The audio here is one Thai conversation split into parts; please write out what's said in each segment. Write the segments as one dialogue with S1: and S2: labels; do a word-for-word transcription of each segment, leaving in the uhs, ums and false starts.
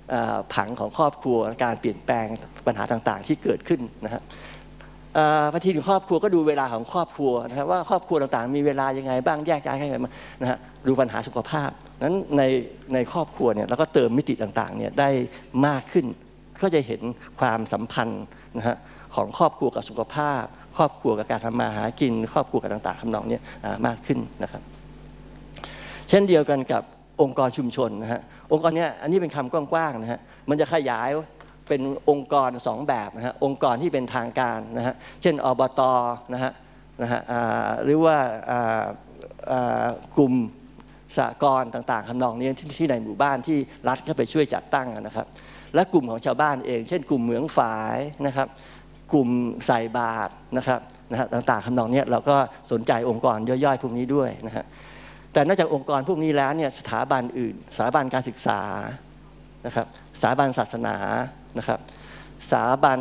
S1: ผังของครอบครัวการเปลี่ยนแปลงปัญหาต่างๆที่เกิดขึ้นนะฮะปฏิทินครอบครัวก็ดูเวลาของครอบครัวนะครับว่าครอบครัวต่างๆมีเวลายังไงบ้างแยกย้ายกันยังไงนะฮะดูปัญหาสุขภาพนั้นในในครอบครัวเนี่ยเราก็เติมมิติต่างๆเนี่ยได้มากขึ้นก็จะเห็นความสัมพันธ์นะฮะของครอบครัวกับสุขภาพครอบครัวกับการทำมาหากินครอบครัวกับต่างๆทำนองนี้มากขึ้นนะครับเช่นเดียวกันกับองค์กรชุมชนนะฮะองค์กรนี้อันนี้เป็นคำกว้างๆนะฮะมันจะขยายเป็นองค์กรสองแบบนะฮะองค์กรที่เป็นทางการนะฮะเช่นอบต.นะฮะนะฮะหรือว่ากลุ่มสหกรณ์ต่างๆทำนองนี้ที่ในหมู่บ้านที่รัฐเข้าไปช่วยจัดตั้งนะครับและกลุ่มของชาวบ้านเองเช่นกลุ่มเหมืองฝายนะครับกลุ่มใส่บาตรนะครับนะฮะต่างๆทำนองนี้เราก็สนใจองค์กรย่อยๆพวกนี้ด้วยนะฮะแต่นอกจากองค์กรพวกนี้แล้วเนี่ยสถาบันอื่นสถาบันการศึกษานะครับสถาบันศาสนานะครับสถาบัน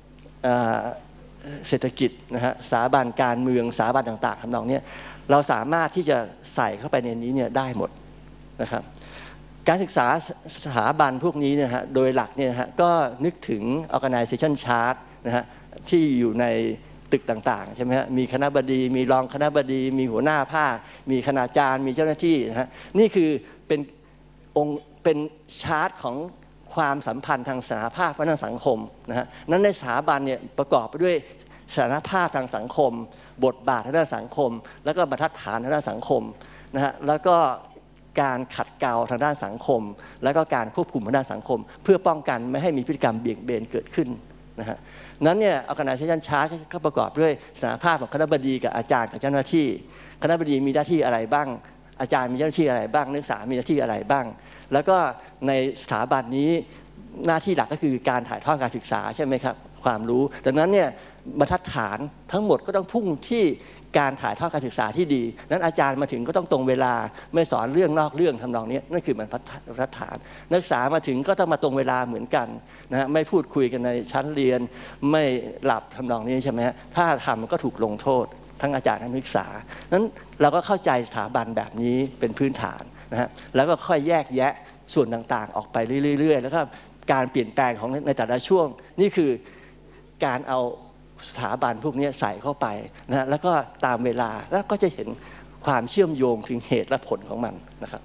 S1: เศรษฐกิจนะฮะสถาบันการเมืองสถาบันต่างๆทำนองนี้เราสามารถที่จะใส่เข้าไปในนี้เนี่ยได้หมดนะครับการศึกษาสถาบันพวกนี้เนี่ยฮะโดยหลักเนี่ยฮะก็นึกถึง organization chart นะฮะที่อยู่ในตึกต่างๆใช่ไหมฮะมีคณบดีมีรองคณบดีมีหัวหน้าภาคมีคณาจารย์มีเจ้าหน้าที่นะฮะนี่คือเป็นองค์เป็นชาร์ตของความสัมพันธ์ทางสถาภาพทางสังคมนะฮะนั้นในสถาบันเนี่ยประกอบไปด้วยสถาภาพทางสังคมบทบาททางด้านสังคมแล้วก็บรรทัดฐานทางด้านสังคมนะฮะแล้วก็การขัดเกลาทางด้านสังคมแล้วก็การควบคุมทางด้านสังคมเพื่อป้องกันไม่ให้มีพฤติกรรมเบี่ยงเบนเกิดขึ้นนะฮะนั้นเนี่ย organization chart ก็ประกอบด้วยสถาภาพของคณบดีกับอาจารย์กับเจ้าหน้าที่คณบดีมีหน้าที่อะไรบ้างอาจารย์มีหน้าที่อะไรบ้างนักศึกษามีหน้าที่อะไรบ้างแล้วก็ในสถาบันนี้หน้าที่หลักก็คือการถ่ายทอดการศึกษาใช่ไหมครับความรู้ดังนั้นเนี่ยบรรทัดฐานทั้งหมดก็ต้องพุ่งที่การถ่ายทอดการศึกษาที่ดีนั้นอาจารย์มาถึงก็ต้องตรงเวลาไม่สอนเรื่องนอกเรื่องทำนองนี้นั่นคือมันบรรทัดฐานนักศึกษามาถึงก็ต้องมาตรงเวลาเหมือนกันนะฮะไม่พูดคุยกันในชั้นเรียนไม่หลับทำนองนี้ใช่ไหมฮะถ้าทำก็ถูกลงโทษทั้งอาจารย์ทั้งนักศึกษานั้นเราก็เข้าใจสถาบันแบบนี้เป็นพื้นฐานนะฮะแล้วก็ค่อยแยกแยะส่วนต่างๆออกไปเรื่อยๆแล้วก็การเปลี่ยนแปลงของในแต่ละช่วงนี่คือการเอาสถาบันพวกนี้ใส่เข้าไปนะแล้วก็ตามเวลาแล้วก็จะเห็นความเชื่อมโยงถึงเหตุและผลของมันนะครับ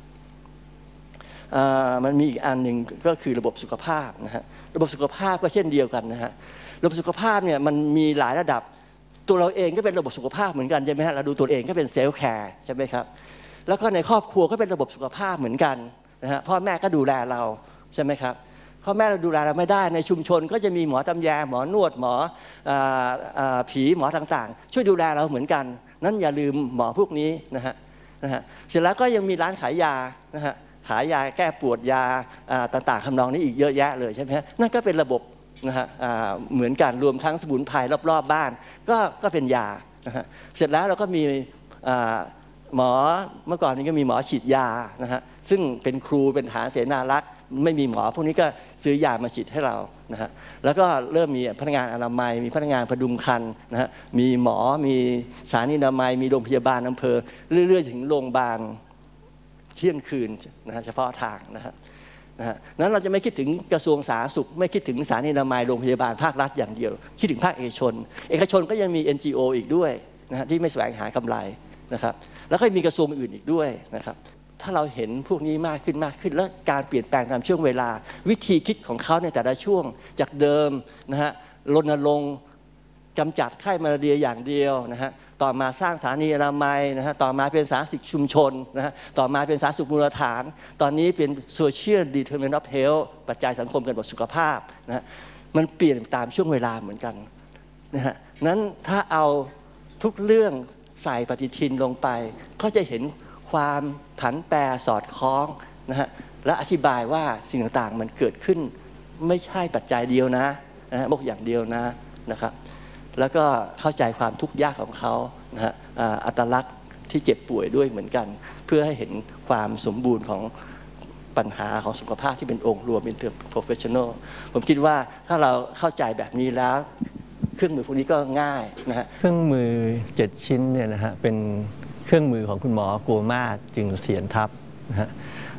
S1: มันมีอีกอันหนึ่งก็คือระบบสุขภาพนะฮะระบบสุขภาพก็เช่นเดียวกันนะฮะระบบสุขภาพเนี่ยมันมีหลายระดับตัวเราเองก็เป็นระบบสุขภาพเหมือนกันใช่ไหมฮะเราดูตัวเองก็เป็นเซลล์แคร์ใช่ไหมครับแล้วก็ในครอบครัวก็เป็นระบบสุขภาพเหมือนกันนะฮะพ่อแม่ก็ดูแลเราใช่ไหมครับพ่อแม่เราดูแลเราไม่ได้ในชุมชนก็จะมีหมอตำแยหมอนวดหมอผีหมอต่างๆช่วยดูแลเราเหมือนกันนั้นอย่าลืมหมอพวกนี้นะฮะนะฮะเสร็จแล้วก็ยังมีร้านขายยานะฮะขายยาแก้ปวดยาต่างๆทำนองนี้อีกเยอะแยะเลยใช่ไหมฮะนั่นก็เป็นระบบนะฮะเหมือนกันรวมทั้งสมุนไพรรอบๆบ้านก็ก็เป็นยานะฮะเสร็จแล้วเราก็มีหมอเมื่อก่อนนี้ก็มีหมอฉีดยานะฮะซึ่งเป็นครูเป็นทหารเสนารักษ์ไม่มีหมอพวกนี้ก็ซื้อยามาฉีดให้เรานะฮะแล้วก็เริ่มมีพนักงานอนามัยมีพนักงานพดุงครรภ์นะฮะมีหมอมีสถานีอนามัยมีโรงพยาบาลอำเภอเรื่อยๆถึงโรงพยาบาลเที่ยงคืนนะฮะเฉพาะทางนะฮะนะฮะนั้นเราจะไม่คิดถึงกระทรวงสาธารณสุขไม่คิดถึงสถานีอนามัยโรงพยาบาลภาครัฐอย่างเดียวคิดถึงภาคเอกชนเอกชนก็ยังมี เอ็น จี โอ อีกด้วยนะฮะที่ไม่แสวงหากำไรนะครับแล้วก็มีกระทรวงอื่นอีกด้วยนะครับถ้าเราเห็นพวกนี้มากขึ้นมากขึ้นแล้วการเปลี่ยนแปลงตามช่วงเวลาวิธีคิดของเขาในแต่ละช่วงจากเดิมนะฮะรณรงค์กำจัดไข้มาลาเรียอย่างเดียวนะฮะต่อมาสร้างสถานีอนามัยนะฮะต่อมาเป็นสาธารณสุขชุมชนนะฮะต่อมาเป็นสาธารณสุขมูลฐานตอนนี้เป็น social determinant of health ปัจจัยสังคมกันบทสุขภาพนะฮะมันเปลี่ยนตามช่วงเวลาเหมือนกันนะฮะนั้นถ้าเอาทุกเรื่องใส่ปฏิทินลงไปก็จะเห็นความผันแปรสอดคล้องนะฮะและอธิบายว่าสิ่งต่างๆมันเกิดขึ้นไม่ใช่ปัจจัยเดียวนะนะฮะบอกอย่างเดียวนะนะครับแล้วก็เข้าใจความทุกข์ยากของเขานะฮะอัตลักษณ์ที่เจ็บป่วยด้วยเหมือนกันเพื่อให้เห็นความสมบูรณ์ของปัญหาของสุขภาพที่เป็นองค์รวม interprofessional ผมคิดว่าถ้าเราเข้าใจแบบนี้แล้วเครื่องมือพวกนี้ก็ง่ายนะฮะ
S2: เครื่องมือเจ็ดชิ้นเนี่ยนะฮะเป็นเครื่องมือของคุณหมอโกมาศจึงเสียนทัพนะฮะ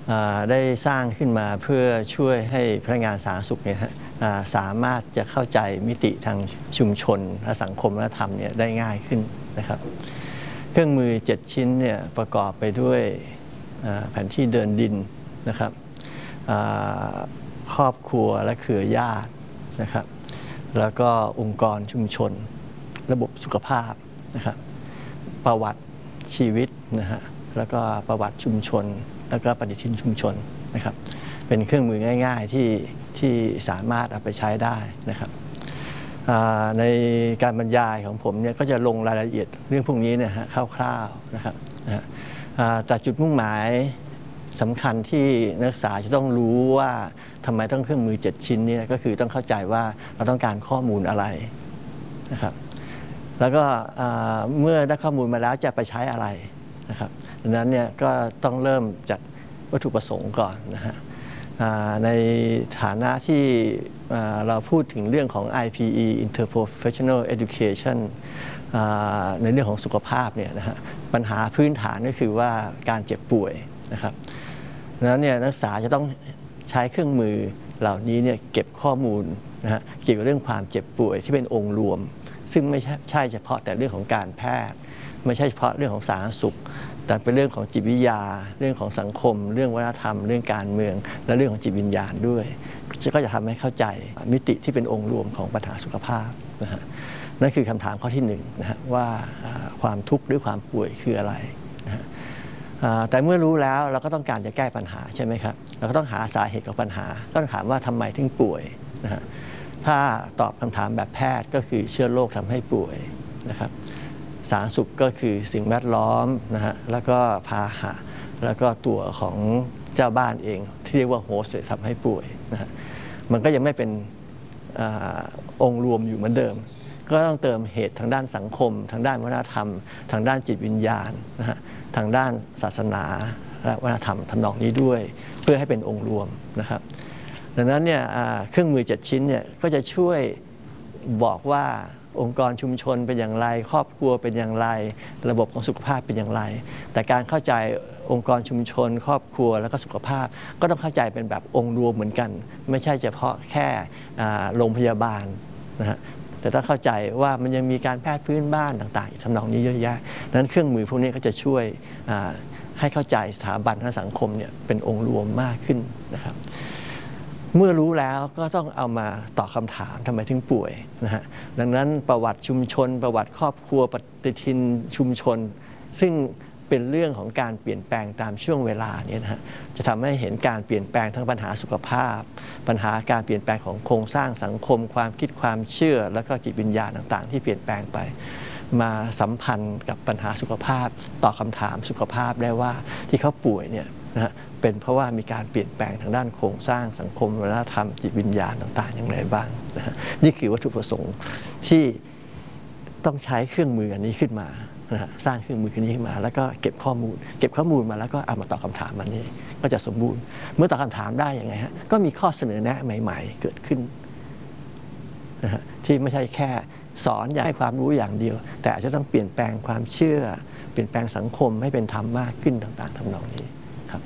S1: ได้สร้างขึ้นมาเพื่อช่วยให้พนักงานสาธารณสุขเนี่ยสามารถจะเข้าใจมิติทางชุมชนและสังคมและธรรมเนี่ยได้ง่ายขึ้นนะครับเครื่องมือเจ็ดชิ้นเนี่ยประกอบไปด้วยแผนที่เดินดินนะครับครอบครัวและเครือญาตินะครับแล้วก็องค์กรชุมชนระบบสุขภาพนะครับประวัติชีวิตนะฮะแล้วก็ประวัติชุมชนแล้วก็ปฏิทินชุมชนนะครับเป็นเครื่องมือง่ายๆที่ที่สามารถเอาไปใช้ได้นะครับในการบรรยายของผมเนี่ยก็จะลงรายละเอียดเรื่องพวกนี้เนี่ยฮะคร่าวๆนะครับแต่จุดมุ่งหมายสำคัญที่นักศึกษาจะต้องรู้ว่าทำไมต้องเครื่องมือเจ็ดชิ้นนี้ก็คือต้องเข้าใจว่าเราต้องการข้อมูลอะไรนะครับแล้วก็เมื่อได้ข้อมูลมาแล้วจะไปใช้อะไรนะครับดังนั้นเนี่ยก็ต้องเริ่มจากวัตถุประสงค์ก่อนนะฮะในฐานะที่เราพูดถึงเรื่องของ ไอ พี อี Interprofessional Education ในเรื่องของสุขภาพเนี่ยนะฮะปัญหาพื้นฐานก็คือว่าการเจ็บป่วยนะครับดังนั้นเนี่ยนักศึกษาจะต้องใช้เครื่องมือเหล่านี้เนี่ยเก็บข้อมูลนะฮะเกี่ยวกับเรื่องความเจ็บป่วยที่เป็นองค์รวมซึ่งไม่ใช่เฉพาะแต่เรื่องของการแพทย์ไม่ใช่เฉพาะเรื่องของสาธารณสุขแต่เป็นเรื่องของจิตวิทยาเรื่องของสังคมเรื่องวัฒนธรรมเรื่องการเมืองและเรื่องของจิตวิญญาณด้วยก็จะทำให้เข้าใจมิติที่เป็นองค์รวมของปัญหาสุขภาพนะฮะนั่นคือคำถามข้อที่หนึ่งนะฮะว่าความทุกข์หรือความป่วยคืออะไรนะฮะแต่เมื่อรู้แล้วเราก็ต้องการจะแก้ปัญหาใช่ไหมครับเราก็ต้องหาสาเหตุของปัญหาก็ต้องถามว่าทำไมถึงป่วยนะฮะถ้าตอบคำถามแบบแพทย์ก็คือเชื้อโรคทำให้ป่วยนะครับสาธารณสุขก็คือสิ่งแวดล้อมนะฮะแล้วก็พาหะแล้วก็ตัวของเจ้าบ้านเองที่เรียกว่าโฮสต์ทำให้ป่วยนะฮะมันก็ยังไม่เป็นอองค์รวมอยู่เหมือนเดิมก็ต้องเติมเหตุทางด้านสังคมทางด้านวัฒนธรรมทางด้านจิตวิญญาณนะฮะทางด้านศาสนาและวัฒนธรรมทำนองนี้ด้วยเพื่อให้เป็นองค์รวมนะครับดังนั้นเนี่ยเครื่องมือเจ็ดชิ้นเนี่ยก็จะช่วยบอกว่าองค์กรชุมชนเป็นอย่างไรครอบครัวเป็นอย่างไรระบบของสุขภาพเป็นอย่างไรแต่การเข้าใจองค์กรชุมชนครอบครัวแล้วก็สุขภาพก็ต้องเข้าใจเป็นแบบองค์รวมเหมือนกันไม่ใช่เฉพาะแค่โรงพยาบาลนะฮะแต่ต้องเข้าใจว่ามันยังมีการแพทย์พื้นบ้านต่างๆทำนองนี้เยอะแยะนั้นเครื่องมือพวกนี้ก็จะช่วยให้เข้าใจสถาบันทางสังคมเนี่ยเป็นองค์รวมมากขึ้นนะครับเมื่อรู้แล้วก็ต้องเอามาตอบคำถามทำไมถึงป่วยนะฮะดังนั้นประวัติชุมชนประวัติครอบครัวปฏิทินชุมชนซึ่งเป็นเรื่องของการเปลี่ยนแปลงตามช่วงเวลาเนี่ยนะฮะจะทำให้เห็นการเปลี่ยนแปลงทั้งปัญหาสุขภาพปัญหาการเปลี่ยนแปลงของโครงสร้างสังคมความคิดความเชื่อแล้วก็จิตวิญญาณต่างๆที่เปลี่ยนแปลงไปมาสัมพันธ์กับปัญหาสุขภาพตอบคำถามสุขภาพได้ว่าที่เขาป่วยเนี่ยนะฮะเป็นเพราะว่ามีการเปลี่ยนแปลงทางด้านโครงสร้างสังคมวัฒนธรรมจิตวิญญาณต่างๆอย่างไรบ้างนะฮะนี่คือวัตถุประสงค์ที่ต้องใช้เครื่องมืออันนี้ขึ้นมานะฮะสร้างเครื่องมืออันนี้ขึ้นมาแล้วก็เก็บข้อมูลเก็บข้อมูลมาแล้วก็เอามาตอบคำถามมันนี้ก็จะสมบูรณ์เมื่อตอบคำถามได้ยังไงฮะก็มีข้อเสนอแนะใหม่ๆเกิดขึ้นนะฮะที่ไม่ใช่แค่สอนอยากให้ความรู้อย่างเดียวแต่อาจจะต้องเปลี่ยนแปลงความเชื่อเปลี่ยนแปลงสังคมให้เป็นธรรมมากขึ้นต่างๆทำนองนี้ครับ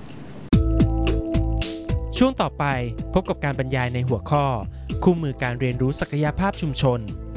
S2: ช่วงต่อไปพบกับการบรรยายในหัวข้อคู่มือการเรียนรู้ศักยภาพชุมชน